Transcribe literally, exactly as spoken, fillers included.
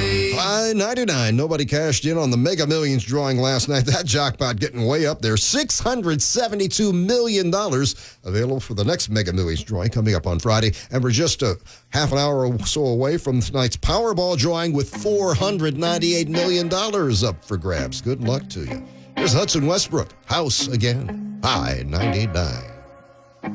five ninety-nine. Nobody cashed in on the Mega Millions drawing last night. That jackpot getting way up there. six hundred seventy-two million dollars available for the next Mega Millions drawing coming up on Friday. And we're just a half an hour or so away from tonight's Powerball drawing with four hundred ninety-eight million dollars up for grabs. Good luck to you. Here's Hudson Westbrook. House again. High ninety-nine.